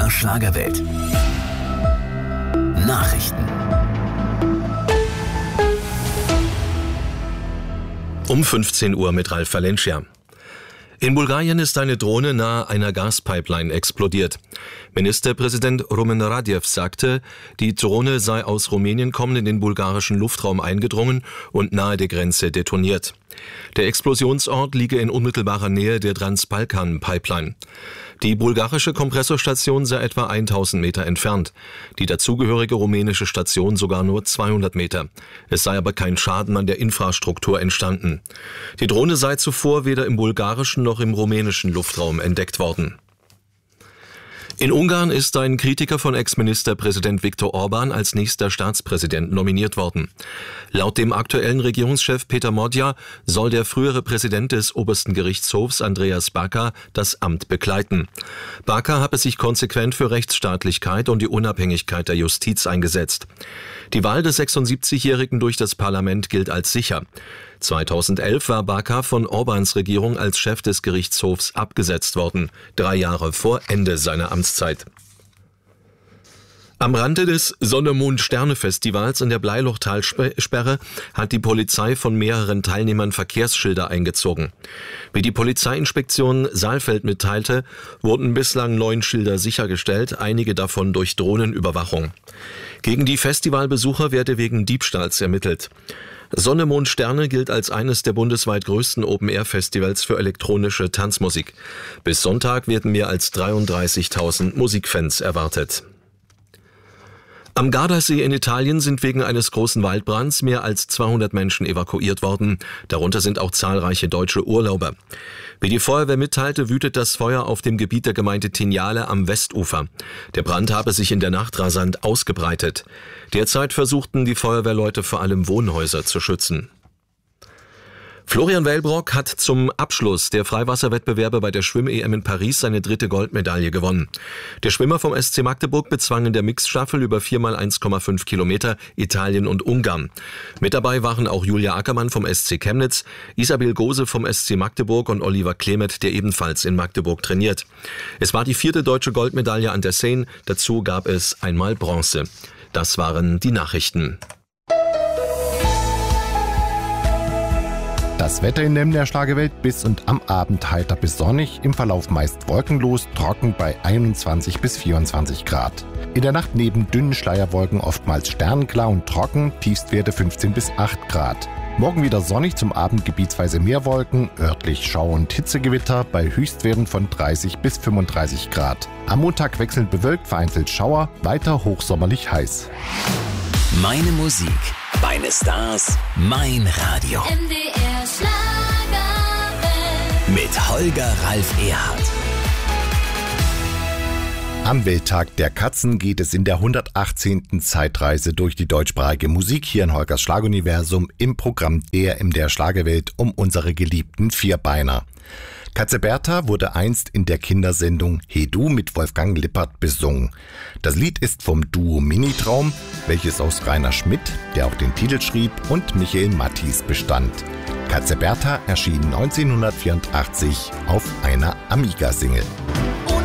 MDR Schlagerwelt. Nachrichten. Um 15 Uhr mit Ralf Valencia. In Bulgarien ist eine Drohne nahe einer Gaspipeline explodiert. Ministerpräsident Rumen Radev sagte, die Drohne sei aus Rumänien kommend in den bulgarischen Luftraum eingedrungen und nahe der Grenze detoniert. Der Explosionsort liege in unmittelbarer Nähe der Transbalkan-Pipeline. Die bulgarische Kompressorstation sei etwa 1000 Meter entfernt, die dazugehörige rumänische Station sogar nur 200 Meter. Es sei aber kein Schaden an der Infrastruktur entstanden. Die Drohne sei zuvor weder im bulgarischen noch im rumänischen Luftraum entdeckt worden. In Ungarn ist ein Kritiker von Ex-Ministerpräsident Viktor Orbán als nächster Staatspräsident nominiert worden. Laut dem aktuellen Regierungschef Peter Modja soll der frühere Präsident des obersten Gerichtshofs Andreas Baka das Amt bekleiden. Baka habe sich konsequent für Rechtsstaatlichkeit und die Unabhängigkeit der Justiz eingesetzt. Die Wahl des 76-Jährigen durch das Parlament gilt als sicher. 2011 war Baka von Orbáns Regierung als Chef des Gerichtshofs abgesetzt worden, 3 Jahre vor Ende seiner Amtszeit. Am Rande des Sonne-Mond-Sterne-Festivals in der Bleilochtalsperre hat die Polizei von mehreren Teilnehmern Verkehrsschilder eingezogen. Wie die Polizeiinspektion Saalfeld mitteilte, wurden bislang 9 Schilder sichergestellt, einige davon durch Drohnenüberwachung. Gegen die Festivalbesucher werde wegen Diebstahls ermittelt. Sonne, Mond, Sterne gilt als eines der bundesweit größten Open-Air-Festivals für elektronische Tanzmusik. Bis Sonntag werden mehr als 33.000 Musikfans erwartet. Am Gardasee in Italien sind wegen eines großen Waldbrands mehr als 200 Menschen evakuiert worden. Darunter sind auch zahlreiche deutsche Urlauber. Wie die Feuerwehr mitteilte, wütet das Feuer auf dem Gebiet der Gemeinde Tignale am Westufer. Der Brand habe sich in der Nacht rasant ausgebreitet. Derzeit versuchten die Feuerwehrleute vor allem Wohnhäuser zu schützen. Florian Wellbrock hat zum Abschluss der Freiwasserwettbewerbe bei der Schwimm-EM in Paris seine 3. Goldmedaille gewonnen. Der Schwimmer vom SC Magdeburg bezwang in der Mixstaffel über 4x1,5 Kilometer Italien und Ungarn. Mit dabei waren auch Julia Ackermann vom SC Chemnitz, Isabel Gose vom SC Magdeburg und Oliver Klemet, der ebenfalls in Magdeburg trainiert. Es war die 4. deutsche Goldmedaille an der Seine, dazu gab es einmal Bronze. Das waren die Nachrichten. Das Wetter in der MDR Schlagerwelt: bis und am Abend heiter bis sonnig, im Verlauf meist wolkenlos, trocken bei 21 bis 24 Grad. In der Nacht neben dünnen Schleierwolken oftmals sternklar und trocken, Tiefstwerte 15 bis 8 Grad. Morgen wieder sonnig, zum Abend gebietsweise mehr Wolken, örtlich Schauer und Hitzegewitter bei Höchstwerten von 30 bis 35 Grad. Am Montag wechselnd bewölkt, vereinzelt Schauer, weiter hochsommerlich heiß. Meine Musik, meine Stars, mein Radio. MDR Schlagerwelt. Mit Holger Ralf Erhardt. Am Welttag der Katzen geht es in der 118. Zeitreise durch die deutschsprachige Musik hier in Holgers Schlaguniversum im Programm der MDR Schlagerwelt um unsere geliebten Vierbeiner. Katze Bertha wurde einst in der Kindersendung Hey Du mit Wolfgang Lippert besungen. Das Lied ist vom Duo Minitraum, welches aus Rainer Schmidt, der auch den Titel schrieb, und Michael Mattis bestand. Katze Bertha erschien 1984 auf einer Amiga-Single.